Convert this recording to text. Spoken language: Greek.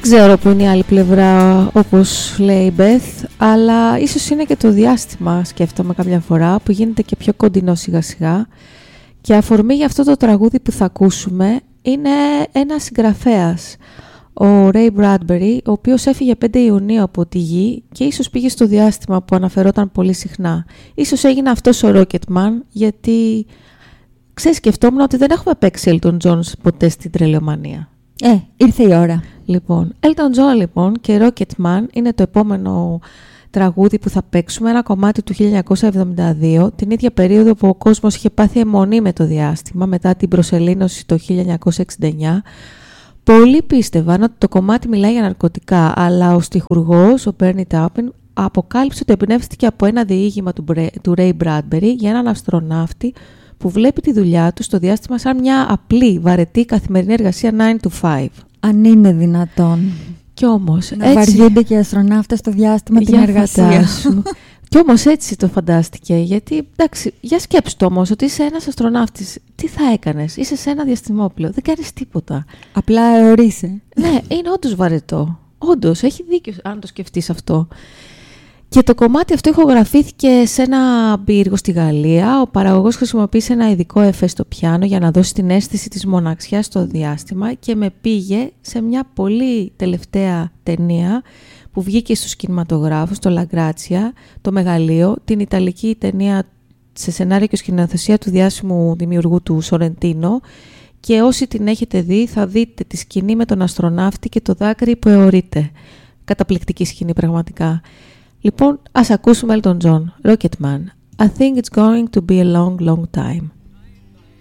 ξέρω που είναι η άλλη πλευρά, όπως λέει η Beth, αλλά ίσως είναι και το διάστημα, σκέφτομαι κάποια φορά, που γίνεται και πιο κοντινό σιγά σιγά. Και αφορμή για αυτό το τραγούδι που θα ακούσουμε είναι ένας συγγραφέας, ο Ray Bradbury, ο οποίος έφυγε 5 Ιουνίου από τη γη και ίσως πήγε στο διάστημα που αναφερόταν πολύ συχνά. Ίσως έγινε αυτός ο Rocketman, γιατί σκεφτόμουν ότι δεν έχουμε παίξει Elton John ποτέ στην τρελαιομανία. Ήρθε η ώρα. Λοιπόν, Elton John λοιπόν και Rocketman είναι το επόμενο τραγούδι που θα παίξουμε, ένα κομμάτι του 1972, την ίδια περίοδο που ο κόσμος είχε πάθει αιμονή με το διάστημα μετά την προσελήνωση το 1969. Πολλοί πίστευαν ότι το κομμάτι μιλάει για ναρκωτικά, αλλά ο στιχουργός, ο Bernie Taupin, αποκάλυψε ότι εμπνεύστηκε από ένα διήγημα του Ray Bradbury για έναν αστροναύτη που βλέπει τη δουλειά του στο διάστημα σαν μια απλή, βαρετή καθημερινή εργασία 9 to 5. Αν είναι δυνατόν. Κι όμως, να βαριούνται και οι αστροναύτες στο διάστημα την εργασία σου. Κι όμως έτσι το φαντάστηκε, γιατί εντάξει, για σκέψου το όμως ότι είσαι ένας αστροναύτης, τι θα έκανες, είσαι σε ένα διαστημόπλαιο, δεν κάνεις τίποτα. Απλά αιωρείσαι. Ναι, είναι όντως βαρετό. Όντως, έχει δίκιο αν το σκεφτείς αυτό. Και το κομμάτι αυτό ηχογραφήθηκε σε ένα πύργο στη Γαλλία. Ο παραγωγός χρησιμοποίησε ένα ειδικό εφέ στο πιάνο για να δώσει την αίσθηση της μοναξιάς στο διάστημα και με πήγε σε μια πολύ τελευταία ταινία που βγήκε στους κινηματογράφους, το La Grazia, το Μεγαλείο, την ιταλική ταινία σε σενάριο και σκηνοθεσία του διάσημου δημιουργού του Σορεντίνο, και όσοι την έχετε δει θα δείτε τη σκηνή με τον αστροναύτη και το δάκρυ που αιωρείται. Καταπληκτική σκηνή πραγματικά. Λοιπόν, ας ακούσουμε Elton John, Rocketman. I think it's going to be a long, long time.